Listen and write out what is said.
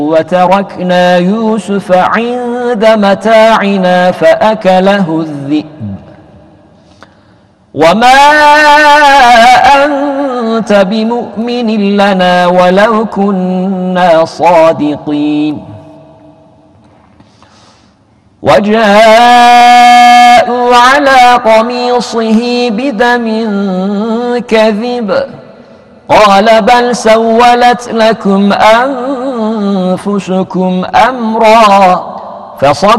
وتركنا يوسف عند متاعنا فأكله الذئب وما أنت بمؤمن لنا ولو كنا صادقين وجاءوا على قميصه بدم كذب قال بل سولت لكم أنفسكم أمرا فصبر